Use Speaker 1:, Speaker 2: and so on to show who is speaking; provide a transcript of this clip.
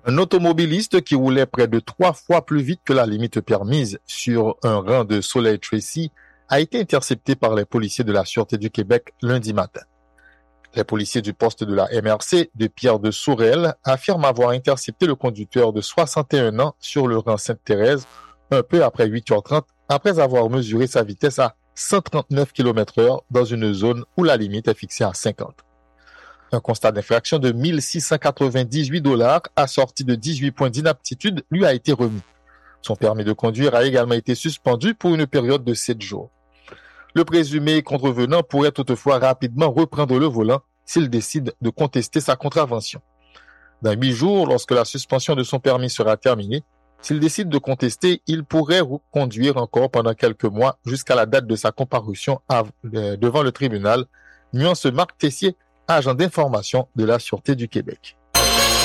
Speaker 1: Un automobiliste qui roulait près de 3 fois plus vite que la limite permise sur un rang de Soleil-Tracy a été intercepté par les policiers de la Sûreté du Québec lundi matin. Les policiers du poste de la MRC de Pierre de Sourel affirment avoir intercepté le conducteur de 61 ans sur le rang Sainte-Thérèse un peu après 8h30 après avoir mesuré sa vitesse à 139 km/h dans une zone où la limite est fixée à 50. Un constat d'infraction de 1 698 $ assorti de 18 points d'inaptitude lui a été remis. Son permis de conduire a également été suspendu pour une période de 7 jours. Le présumé contrevenant pourrait toutefois rapidement reprendre le volant s'il décide de contester sa contravention. Dans 8 jours, lorsque la suspension de son permis sera terminée, s'il décide de contester, il pourrait conduire encore pendant quelques mois jusqu'à la date de sa comparution devant le tribunal, nuance Marc Tessier, agent d'information de la Sûreté du Québec.